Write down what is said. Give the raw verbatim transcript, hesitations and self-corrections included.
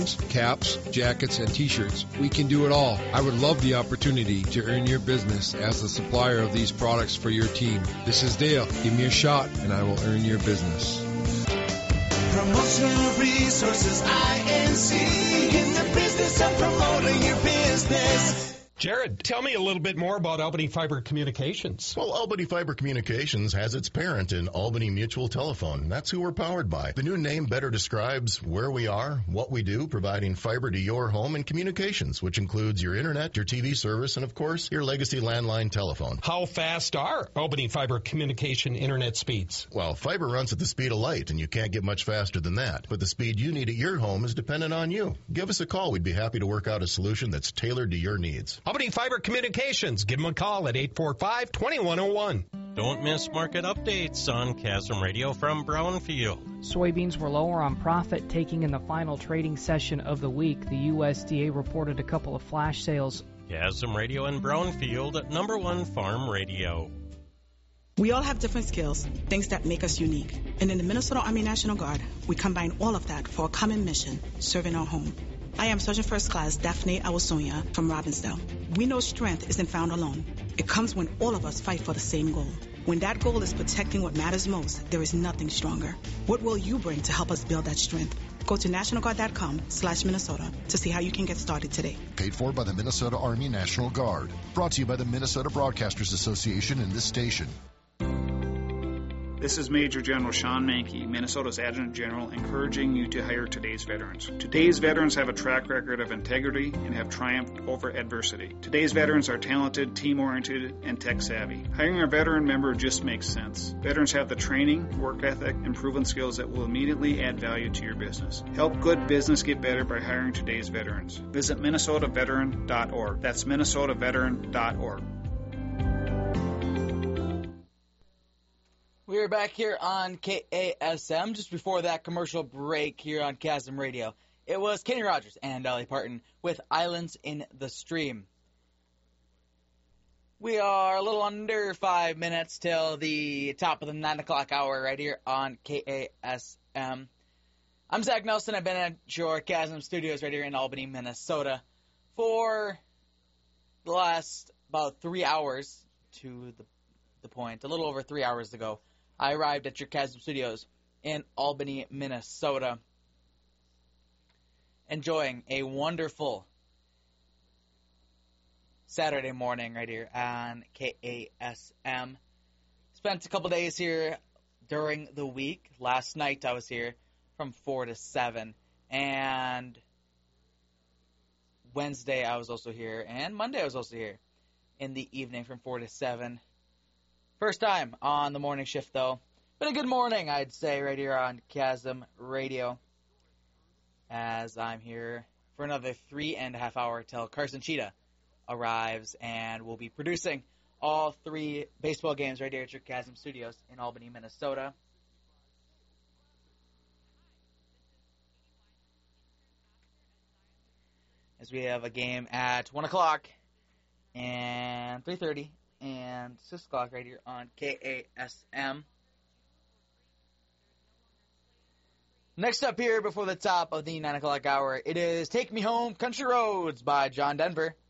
mugs, caps, jackets, and t-shirts. We can do it all. I would love the opportunity to earn your business as the supplier of these products for your team. This is Dale. Give me a shot and I will earn your business. Promotional Resources, I N C, in the business of promoting your business. Jared, tell me a little bit more about Albany Fiber Communications. Well, Albany Fiber Communications has its parent in Albany Mutual Telephone. That's who we're powered by. The new name better describes where we are, what we do, providing fiber to your home and communications, which includes your internet, your T V service, and, of course, your legacy landline telephone. How fast are Albany Fiber Communication internet speeds? Well, fiber runs at the speed of light, and you can't get much faster than that. But the speed you need at your home is dependent on you. Give us a call. We'd be happy to work out a solution that's tailored to your needs. Albany Fiber Communications. Give them a call at eight four five, two one zero one. Don't miss market updates on Chasm Radio from Brownfield. Soybeans were lower on profit, taking in the final trading session of the week. The U S D A reported a couple of flash sales. Chasm Radio in Brownfield, number one farm radio. We all have different skills, things that make us unique. And in the Minnesota Army National Guard, we combine all of that for a common mission, serving our home. I am Sergeant First Class Daphne Awasonia from Robbinsdale. We know strength isn't found alone. It comes when all of us fight for the same goal. When that goal is protecting what matters most, there is nothing stronger. What will you bring to help us build that strength? Go to nationalguard.com slash Minnesota to see how you can get started today. Paid for by the Minnesota Army National Guard. Brought to you by the Minnesota Broadcasters Association and this station. This is Major General Sean Mankey, Minnesota's Adjutant General, encouraging you to hire today's veterans. Today's veterans have a track record of integrity and have triumphed over adversity. Today's veterans are talented, team-oriented, and tech-savvy. Hiring a veteran member just makes sense. Veterans have the training, work ethic, and proven skills that will immediately add value to your business. Help good business get better by hiring today's veterans. Visit minnesota veteran dot org. That's minnesota veteran dot org. We're back here on K A S M. Just before that commercial break here on Chasm Radio, it was Kenny Rogers and Dolly Parton with Islands in the Stream. We are a little under five minutes till the top of the nine o'clock hour right here on K A S M. I'm Zach Nelson. I've been at your Chasm Studios right here in Albany, Minnesota for the last about three hours to the, the point, a little over three hours ago. I arrived at your Chasm Studios in Albany, Minnesota, enjoying a wonderful Saturday morning right here on K A S M. Spent a couple days here during the week. Last night I was here from four to seven, and Wednesday I was also here, and Monday I was also here in the evening from four to seven. First time on the morning shift, though. Been a good morning, I'd say, right here on Chasm Radio, as I'm here for another three and a half hour till Carson Cheetah arrives and will be producing all three baseball games right here at your Chasm Studios in Albany, Minnesota. As we have a game at one o'clock and three thirty. And six o'clock right here on K A S M. Next up here before the top of the nine o'clock hour, it is Take Me Home Country Roads by John Denver.